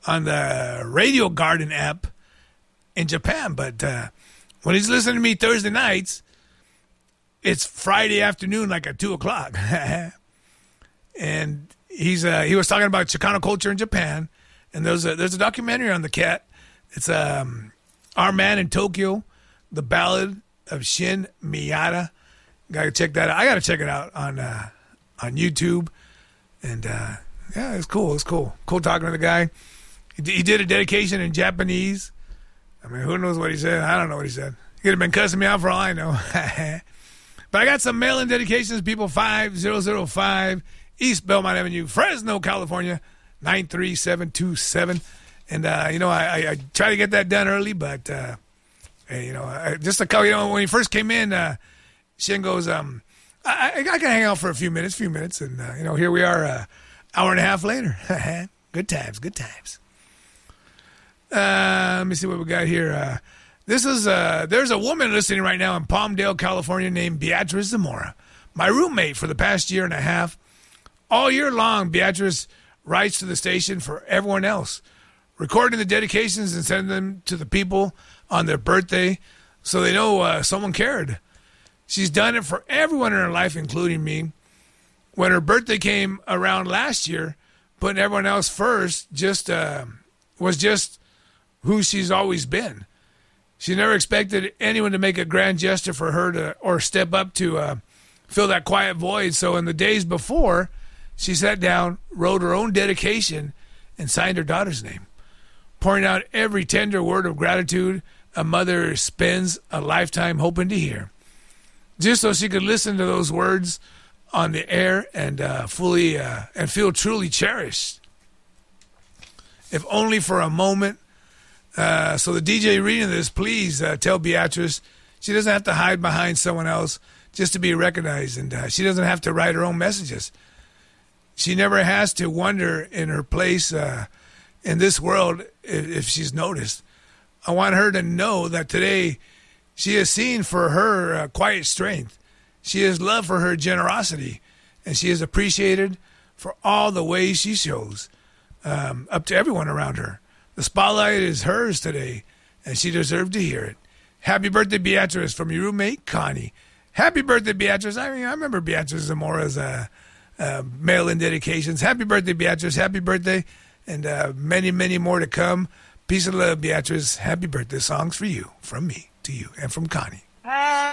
on the Radio Garden app in Japan. But when he's listening to me Thursday nights, it's Friday afternoon, like at 2 o'clock. And he was talking about Chicano culture in Japan. And there's a documentary on the cat. It's Our Man in Tokyo, The Ballad of Shin Miyata. Gotta check that out. I gotta check it out on YouTube. And yeah, it's cool. It's cool. Cool talking to the guy. He did a dedication in Japanese. I mean, who knows what he said? I don't know what he said. He could have been cussing me out for all I know. But I got some mail-in dedications. People 5005 East Belmont Avenue, Fresno, California, 93727. And, I try to get that done early, but, just a couple, when he first came in, Shin goes, I can hang out for a few minutes, and, here we are, hour and a half later. Good times. Let me see what we got here. There's a woman listening right now in Palmdale, California, named Beatrice Zamora, my roommate for the past year and a half. All year long, Beatrice writes to the station for everyone else, recording the dedications and sending them to the people on their birthday so they know someone cared. She's done it for everyone in her life, including me. When her birthday came around last year, putting everyone else first was just who she's always been. She never expected anyone to make a grand gesture for her or step up to fill that quiet void. So in the days before, she sat down, wrote her own dedication, and signed her daughter's name, pouring out every tender word of gratitude a mother spends a lifetime hoping to hear, just so she could listen to those words on the air and fully and feel truly cherished, if only for a moment. So the DJ reading this, please tell Beatrice she doesn't have to hide behind someone else just to be recognized, and she doesn't have to write her own messages. She never has to wonder in her place in this world if she's noticed. I want her to know that today she is seen for her quiet strength. She is loved for her generosity, and she is appreciated for all the ways she shows up to everyone around her. The spotlight is hers today, and she deserved to hear it. Happy birthday, Beatrice, from your roommate, Connie. Happy birthday, Beatrice. I remember Beatrice Zamora's mail-in dedications. Happy birthday, Beatrice. Happy birthday, and many, many more to come. Peace and love, Beatrice. Happy birthday. Songs for you, from me to you, and from Connie.